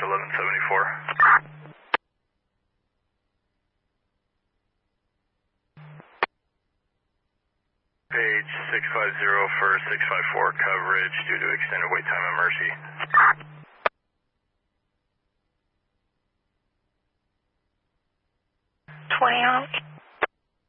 1174. Page 650 for 654 coverage due to extended wait time at Mercy. $20.